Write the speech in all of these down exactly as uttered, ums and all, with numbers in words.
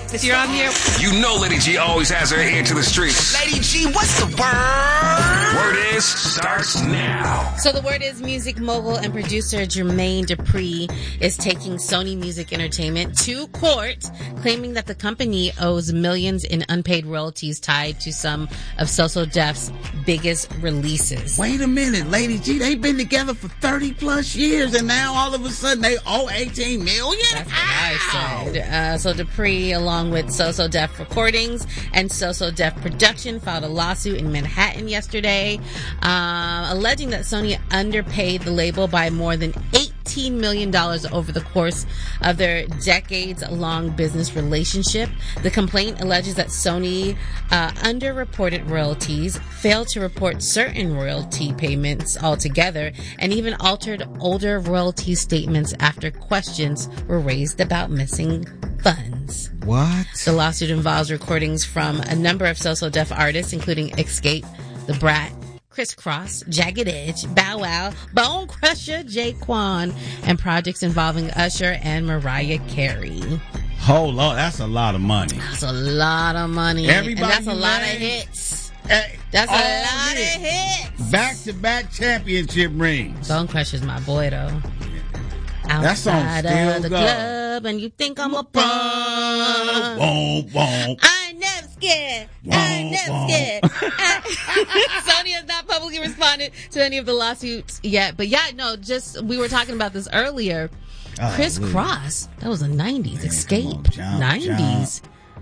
Because you're on here. You know Lady G always has her ear to the streets. Lady G, what's the word? Word is starts now. So the word is music mogul and producer Jermaine Dupri is taking Sony Music Entertainment to court, claiming that the company owes millions in unpaid royalties tied to some of So So Def's biggest releases. Wait a minute, Lady G, they've been together for thirty plus years and now all of a sudden they owe eighteen million? That's what I said. Uh, so Dupree, along with So So Def Recordings and So So Def Production, filed a lawsuit in Manhattan yesterday, uh, alleging that Sony underpaid the label by more than eighteen million dollars over the course of their decades-long business relationship. The complaint alleges that Sony uh, underreported royalties, failed to report certain royalty payments altogether, and even altered older royalty statements after questions were raised about missing funds. What? The lawsuit involves recordings from a number of So So Def artists, including Xscape, The Brat, Criss Cross, Jagged Edge, Bow Wow, Bone Crusher, Jaquan, and projects involving Usher and Mariah Carey. Hold on, that's a lot of money. That's a lot of money. Everybody and that's a lot of named- hits. Hey, That's a all lot hits. of hits. Back-to-back championship rings. Bone Crusher's my boy, though. That song Outside still of the go. club, and you think I'm a bum. Boom, boom. I ain't never scared. I ain't never Womp, scared. I- Sony has not publicly responded to any of the lawsuits yet. But yeah, no, just, we were talking about this earlier. Oh, Criss Lord. Cross, that was the nineties. Man, Escape, come on, jump, nineties.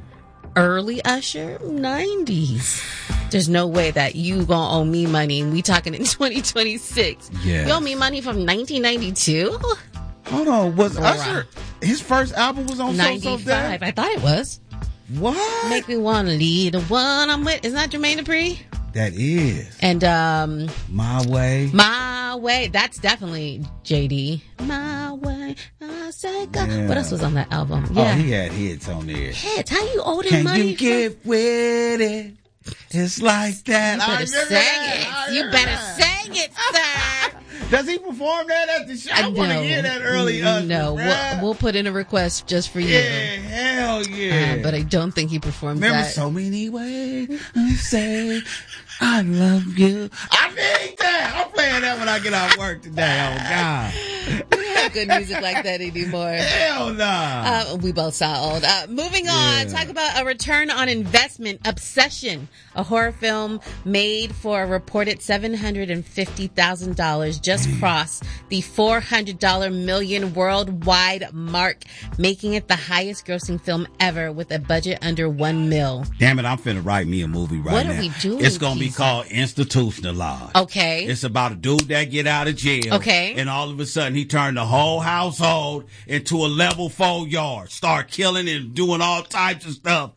Early Usher, nineties. There's no way that you gonna owe me money, and we talking in twenty twenty-six. Yes. You owe me money from nineteen ninety-two? Hold on, was Laura. Usher, his first album was on So So ninety-five. Def? I thought it was. What? Make me wanna lead the one I'm with. Isn't that Jermaine Dupri? That is. And um My Way. My Way, that's definitely J D. My Way, I say go. Yeah. What else was on that album? Oh, Yeah. he had hits on there. Hits. How you owe them Can money? you get with it? Just like that. You I better remember sing that. I it. You remember better that. sing it, sir. Does he perform that at the show? I want to No. hear that early Usher. No, we'll, rap. we'll put in a request just for you. Yeah, hell yeah. Uh, but I don't think he performs Remember that. so many ways I say I love you. I need that. I'm playing that when I get off work today. Oh God. We don't have good music like that anymore. Hell nah. Uh, we both saw old. Uh, moving on, Yeah. talk about a return on investment, Obsession, a horror film made for a reported seven hundred fifty thousand dollars, just crossed the four hundred dollars million worldwide mark, making it the highest grossing film ever with a budget under one mil. Damn it, I'm finna write me a movie right What now. are we doing, It's gonna be Keith? called Institutionalized. Okay. It's about a dude that get out of jail. Okay. And all of a sudden he turned the whole household into a level four yard. Start killing and doing all types of stuff.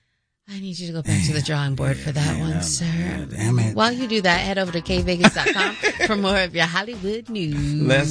I need you to go back to the drawing board for that one, Damn, sir. damn it. While you do that, head over to k vegas dot com for more of your Hollywood news. Let's